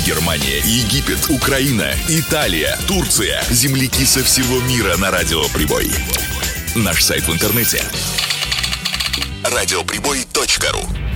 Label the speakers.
Speaker 1: Германия, Египет, Украина, Италия, Турция. Земляки со всего мира на Радио Прибой. Наш сайт в интернете — радиоприбой.ру.